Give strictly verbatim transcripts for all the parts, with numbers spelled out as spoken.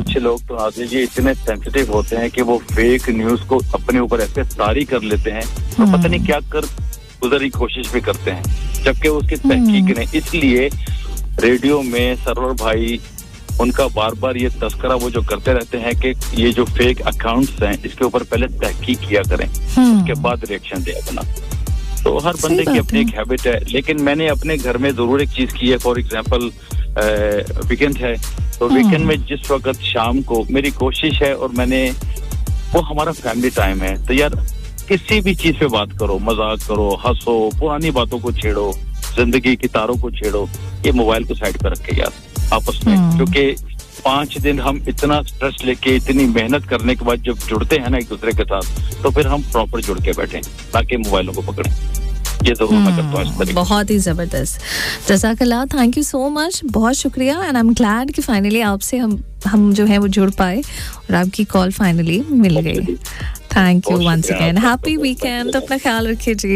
कुछ लोग तो आदि जी इतने सेंसिटिव होते हैं कि वो फेक न्यूज को अपने ऊपर ऐसे तारी कर लेते हैं तो पता नहीं क्या कर गुजर की कोशिश भी करते हैं, जबकि उसकी तहकीक नहीं। इसलिए रेडियो में सरवर भाई उनका बार बार ये तस्करा वो जो करते रहते हैं कि ये जो फेक अकाउंट्स हैं इसके ऊपर पहले तहकीक किया करें, उसके बाद रिएक्शन दे अपना। तो हर बंदे की अपनी एक हैबिट है, लेकिन मैंने अपने घर में जरूर एक चीज की है। फॉर एग्जांपल वीकेंड है तो वीकेंड में जिस वक्त शाम को मेरी कोशिश है, और मैंने वो हमारा फैमिली टाइम है, तो यार किसी भी चीज पे बात करो, मजाक करो, हंसो, पुरानी बातों को छेड़ो, जिंदगी की तारों को छेड़ो, ये मोबाइल को साइड पर रखे यार आपस में। क्योंकि पांच दिन हम इतना स्ट्रेस लेके इतनी मेहनत करने के बाद जब जुड़ते हैं ना एक दूसरे के साथ, तो फिर हम प्रॉपर जुड़ के बैठे ताकि मोबाइलों को पकड़ें। ये जरूर मैं करता हूँ इस तरीके। बहुत ही जबरदस्त, जज़ाकल्लाह, थैंक यू सो मच, बहुत शुक्रिया। एंड आई एम ग्लैड कि फाइनली आपसे हम हम जो है वो जुड़ पाए और आपकी कॉल फाइनली मिल गई। Thank you once again, happy weekend, अपना ख्याल रखिए जी।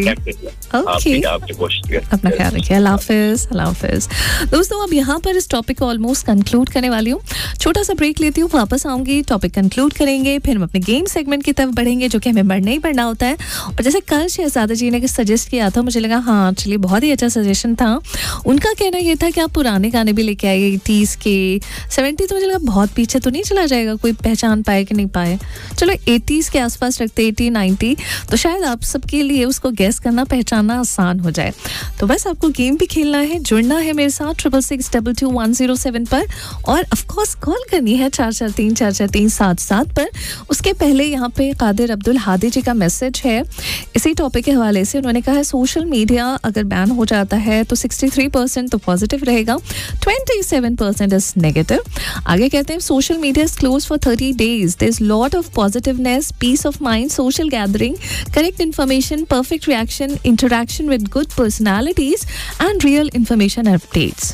ओके, अपना ख्याल रखिए, अल्लाह हाफिज, अल्लाह हाफिज। दोस्तों अब यहाँ पर इस टॉपिक को ऑलमोस्ट कंक्लूड करने वाली हूँ, छोटा सा ब्रेक लेती हूँ, वापस आऊंगी, टॉपिक कंक्लूड करेंगे, फिर हम अपने गेम सेगमेंट की तरफ बढ़ेंगे जो कि हमें बढ़ना ही बढ़ना होता है। और जैसे कल शहजादा जी ने सजेस्ट किया था, मुझे लगा हाँ चलिए बहुत ही अच्छा सजेशन था। उनका कहना यह था कि आप पुराने गाने भी लेके आइए, एटीज़ के, सेवेंटी, तो मुझे लगा बहुत पीछे तो नहीं चला जाएगा, कोई पहचान पाए कि नहीं पाए। चलो एटीज़ के आसपास रखते, एटी नाइंटी, तो शायद आप सबके लिए उसको गेस करना, पहचानना आसान हो जाए। तो बस आपको गेम भी खेलना है, जुड़ना है मेरे साथ triple six double two one zero seven पर, और ऑफकोर्स कॉल करनी है चार चार तीन चार चार तीन सात सात पर। उसके पहले यहाँ पे कादिर अब्दुल हादी जी का मैसेज है इसी टॉपिक के हवाले से। उन्होंने कहा है सोशल मीडिया अगर बैन हो जाता है तो सिक्सटी थ्री परसेंट तो पॉजिटिव रहेगा, twenty seven percent is negative. आगे कहते हैं social media is close for thirty days, there is lot of positiveness, piece of mind, social gathering, correct information, perfect reaction, interaction with good personalities and real information updates.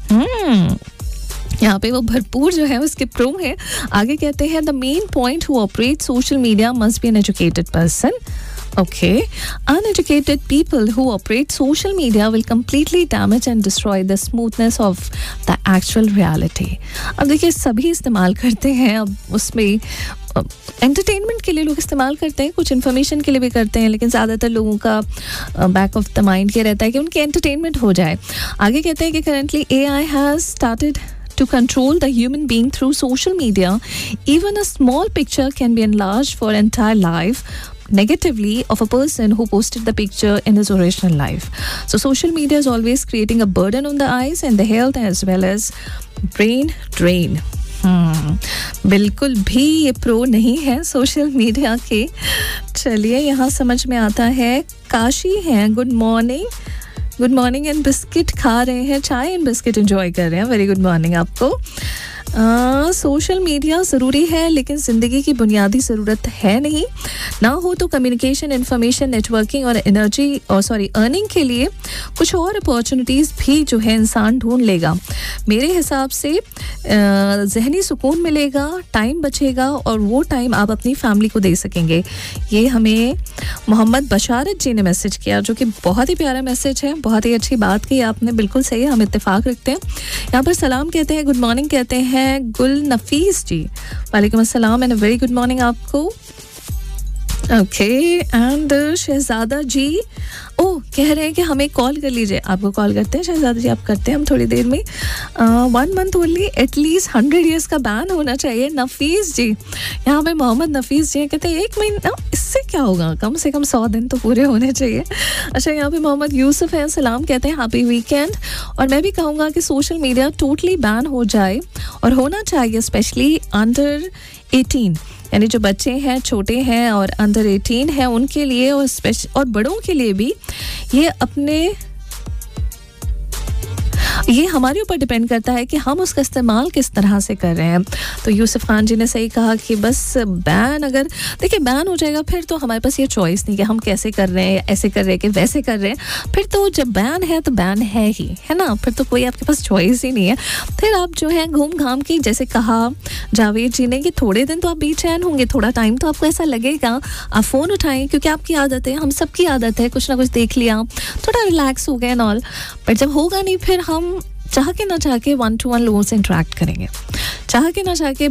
Hmm. यहाँ पे वो भरपूर जो है उसके प्रो है। आगे कहते हैं the main point who operates social media must be an educated person. Okay, uneducated people who operate social media will completely damage and destroy the smoothness of the actual reality. अब देखिए सभी इस्तेमाल करते हैं, अब उसमें एंटरटेनमेंट के लिए लोग इस्तेमाल करते हैं, कुछ इन्फॉर्मेशन के लिए भी करते हैं, लेकिन ज़्यादातर लोगों का बैक ऑफ द माइंड ये रहता है कि उनकी एंटरटेनमेंट हो जाए। आगे कहते हैं कि currently A I has started to control the human being through social media. Even a small picture can be enlarged for entire life negatively of a person who posted the picture in his original life. So social media is always creating a burden on the eyes and the health as well as brain drain. Hmm. बिल्कुल भी ये pro नहीं है social media के। चलिए यहाँ समझ में आता है, काशी हैं, good morning, good morning and biscuit खा रहे हैं, चाय एंड बिस्किट एंजॉय कर रहे हैं, वेरी गुड मॉर्निंग आपको। सोशल मीडिया ज़रूरी है लेकिन ज़िंदगी की बुनियादी ज़रूरत है नहीं, ना हो तो कम्युनिकेशन, इंफॉर्मेशन, नेटवर्किंग और एनर्जी और सॉरी अर्निंग के लिए कुछ और अपॉर्चुनिटीज़ भी जो है इंसान ढूंढ लेगा। मेरे हिसाब से जहनी सुकून मिलेगा, टाइम बचेगा और वो टाइम आप अपनी फैमिली को दे सकेंगे। ये हमें मोहम्मद बशारत जी ने मैसेज किया जो कि बहुत ही प्यारा मैसेज है, बहुत ही अच्छी बात की आपने, बिल्कुल सही है, हम इत्तेफाक रखते हैं। यहाँ पर सलाम कहते हैं, गुड मॉर्निंग कहते हैं गुल नफीस जी, वालेकुम अस्सलाम एंड वेरी गुड मॉर्निंग आपको। ओके एंड शहजादा जी ओ कह रहे हैं कि हमें कॉल कर लीजिए, आपको कॉल करते हैं शहजादा जी, आप करते हैं हम थोड़ी देर में। One month only, at least hundred years का बैन होना चाहिए। नफीस जी, यहाँ पे मोहम्मद नफीस जी कहते हैं एक महीना, इससे क्या होगा, कम से कम सौ दिन तो पूरे होने चाहिए। अच्छा यहाँ पे मोहम्मद यूसुफ हैं, सलाम कहते हैं, हैप्पी वीकेंड। और मैं भी कहूँगा कि सोशल मीडिया टोटली बैन हो जाए और होना चाहिए स्पेशली अंडर एटीन, यानी जो बच्चे हैं, छोटे हैं और अंडर एटीन हैं उनके लिए, और स्पेशल और बड़ों के लिए भी ये अपने ये हमारे ऊपर डिपेंड करता है कि हम उसका इस्तेमाल किस तरह से कर रहे हैं। तो यूसुफ खान जी ने सही कहा कि बस बैन, अगर देखिए बैन हो जाएगा फिर तो हमारे पास ये चॉइस नहीं कि हम कैसे कर रहे हैं, ऐसे कर रहे हैं कि वैसे कर रहे हैं। फिर तो जब बैन है तो बैन है ही, है ना, फिर तो कोई आपके पास चॉइस ही नहीं है। फिर आप जो है घूम घाम के, जैसे कहा जावेद जी ने कि थोड़े दिन तो आप बेचैन होंगे, थोड़ा टाइम तो आपको ऐसा लगेगा, आप फ़ोन उठाएं क्योंकि आपकी आदत है, हम सबकी आदत है, कुछ ना कुछ देख लिया, थोड़ा रिलैक्स हो गए एंड ऑल। पर जब होगा नहीं फिर हम चाह के ना चाह के वन टू वन लोगों से इंटरेक्ट करेंगे, चाह के ना चाह के